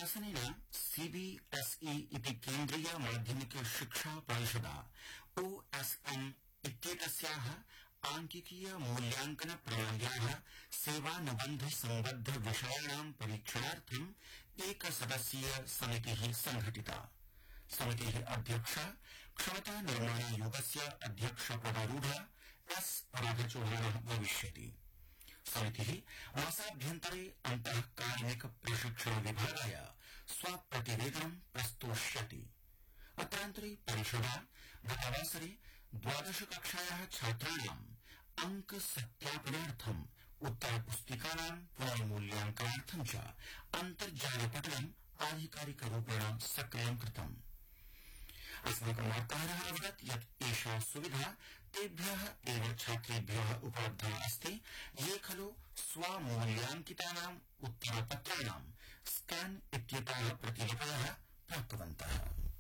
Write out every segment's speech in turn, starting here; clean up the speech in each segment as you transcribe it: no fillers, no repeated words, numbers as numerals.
शासनेन CBSE इति केन्द्रीय माध्यमिक शिक्षा परिषदा ओएसएम इत्येतस्याः आंकिकीय मूल्याङ्कन प्रणाल्याः सेवानुबन्ध सम्बद्ध विषयाणां परीक्षणार्थम् एकसदस्यीय समितिः संघटिता। समितेः अध्यक्षः क्षमता निर्माणायोगस्य अध्यक्षपदारूढः एस राधाचौहानः भविष्यति। समितिः मासाभ्यन्तरे अन्तः कार्मिक प्रशिक्षण विभागाय स्वप्रतिवेदनं प्रस्तोष्यति। अत्रान्तरे परिषदा गतवासरे 12 कक्षायाः छात्राणाम् अंक सत्यापनार्थम् उत्तरपुस्तिकानां पुनर्मूल्यांकनार्थं च अन्तर्जालपटलम् आधिकारिकरूपेण सक्रियं कृतम्। अस्माकं वार्ताहरः अवदत् यत् एषा सुविधा तेभ्यः एव छात्रेभ्यः उपलब्धा अस्ति ये खलु स्वमूल्यांकितानाम् उत्तरपत्राणां स्कैन इत्येताः प्रतिलिपयः प्राप्तवन्तः।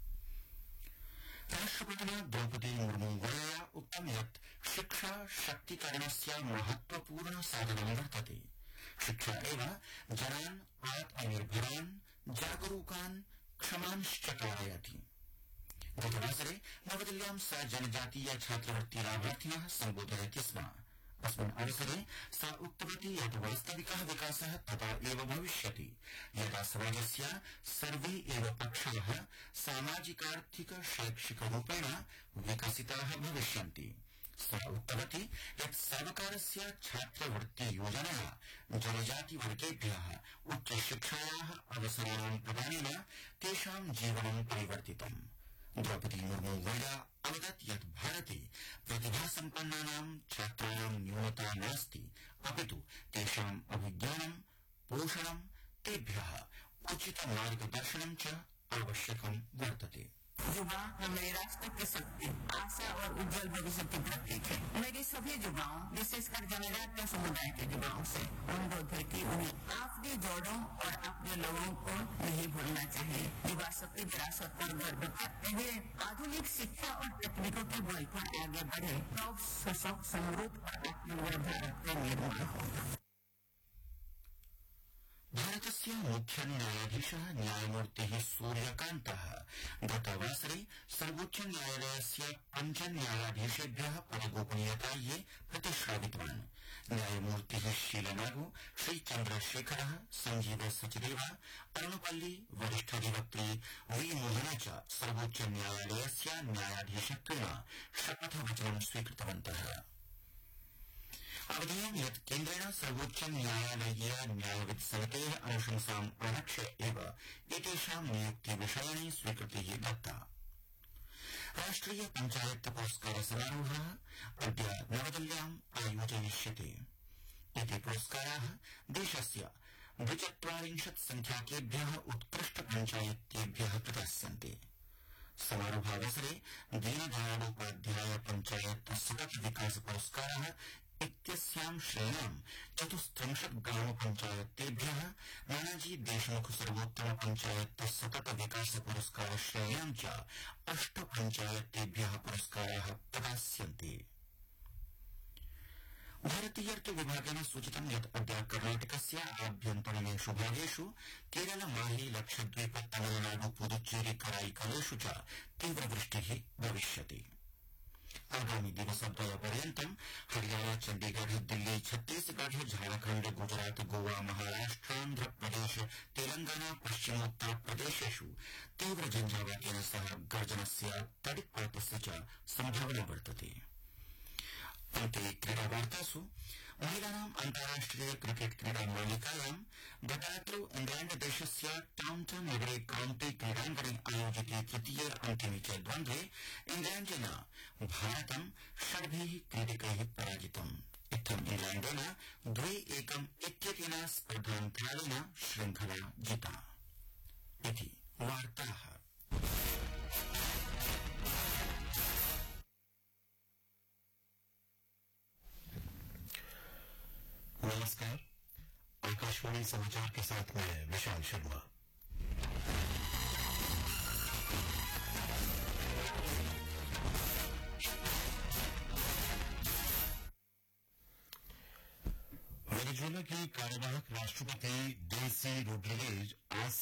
राष्ट्रपतिना द्रौपदी मुर्मू वर्यया उक्तं यत् शिक्षा शक्तिकरणस्य महत्वपूर्ण साधनं वर्तते। शिक्षा एव जनान् आत्मनिर्भरान् जागरूकान् क्षमांश्च कारयति। गतवासरे नवदिल्ल्यां सा जनजातीय छात्रवृत्ति लाभार्थिनः सम्बोधयति स्म। अस्मिन् अवसरे सा उक्तवती यत् वास्तविकः विकासः तदा एव भविष्यति यदा समाजस्य सर्वे एव पक्षाः सामाजिकार्थिक शैक्षिकरूपेण विकसिताः भविष्यन्ति। सा उक्तवती यत् सर्वकारस्य छात्रवृत्ति योजनया जनजातिवर्गेभ्यः उच्चशिक्षायाः अवसराणां प्रदानेन तेषां जीवनं परिवर्तितम्। द्रौपदी मुर्मू वर्या अवदत् यत् भारते प्रतिभासम्पन्नानां छात्राणां न्यूनता नास्ति, अपितु तेषाम् अभिज्ञानं पोषणं तेभ्यः उचित मार्गदर्शनं च आवश्यकं वर्तते। युवा हमारे राष्ट्र की शक्ति, आशा और उज्जवल भविष्य की प्रतीक है। मेरी सभी युवाओं, विशेषकर जनजातीय समुदाय के युवाओं से अनुरोध है कि उन्हें अपने जोड़ों और अपने लोगों को नहीं भूलना चाहिए। युवा शक्ति विरासत पर गर्व करते हुए आधुनिक शिक्षा और तकनीकों के बल पर आगे बढ़े, तब सशक्त, समृद्ध और आत्मनिर्भर भारत का निर्माण होगा। भारतस्य मुख्य न्यायाधीशः न्यायमूर्तिः सूर्यकान्तः गतवासरे सर्वोच्च न्यायालयस्य 5 न्यायाधीशेभ्यः पदगोपनीयतायै प्रतिश्रावितवान्। न्यायमूर्तिः शीलनागु, श्रीचन्द्रशेखरः, संजीव सचदेव, अरुणपल्ली, वरिष्ठाधिवक्त्री वी मोहन च सर्वोच्च न्यायालयस्य न्यायाधीशत्वेन शपथवचनं स्वीकृतवन्तः। अवधेयं यत् केन्द्रेण सर्वोच्च न्यायालयीय न्यायविद समितेः अनुशंसाम् आलक्ष्य एव एतेषां नियुक्तिविषयाणि स्वीकृतिः दत्ता। राष्ट्रिय पञ्चायत पुरस्कार समारोहः अद्य नवदिल्ल्याम् आयोजयिष्यते। एते पुरस्काराः देशस्य 42 संख्याकेभ्यः उत्कृष्ट पञ्चायतेभ्यः प्रदास्यन्ते। समारोहावसरे दीनदयालोपाध्याय पञ्चायत सतत विकास पुरस्कारः इत्यस्यां श्रेण्यां 34 ग्राम पञ्चायतेभ्यः, नानाजी देशमुख सर्वोत्तम पञ्चायत सतत विकास पुरस्कार श्रेण्यां च 8 पञ्चायतेभ्यः पुरस्काराः प्रदास्यन्ते। भारतीयर्थ विभागेन सूचितं यत् अद्य कर्णाटकस्य आभ्यन्तरीणेषु भागेषु केरल, माही, लक्षद्वीप, तमिलनाडु, पुदुच्चेरी, कराईकलेषु च तीव्रवृष्टिः भविष्यति। आगामी दिवसद्वयपर्यन्तं हरियाणा, चण्डीगढ़, दिल्ली, छत्तीसगढ़, झारखण्ड, गुजरात, गोवा, महाराष्ट्रान्ध्र प्रदेश, तेलंगाना, पश्चिमोत्तर प्रदेशेषु तीव्र झञ्झावातेन सह गर्जनस्य, तडित्पातस्य च सम्भावना वर्तते। अन्ते क्रीडावार्तासु महिलानाम् अन्ताराष्ट्रिय क्रिकेट क्रीडा मालिकायां गतरात्रौ इंग्लैण्ड देशस्य टाउन्टन नगरे काउंटी क्रीडाङ्गणे आयोजिते तृतीये अन्तिमे च द्वन्द्वे इंग्लैण्डेन भारतं 6 क्रीडकैः पराजितम्। इत्थम् इंग्लैण्डेन 2-1 इत्यनेन स्पर्धान्तरालेन श्रृंखला जिता। इति वार्ताः। नमस्कार, आकाशवाणी समाचार के साथ मैं विशाल शर्मा। वेनेजुएला की कार्यवाहक राष्ट्रपति डेल्सी रोड्रिगेज आज